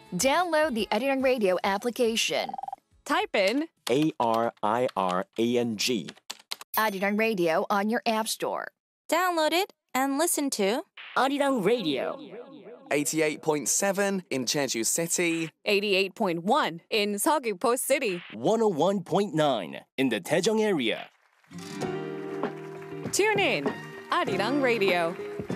Download the Arirang Radio application. Type in ARIRANG. Arirang Radio on your app store. Download it and listen to Arirang Radio. 88.7 in Jeju City. 88.1 in Seogwipo City. 101.9 in the Daejeong area. Tune in, Arirang Radio.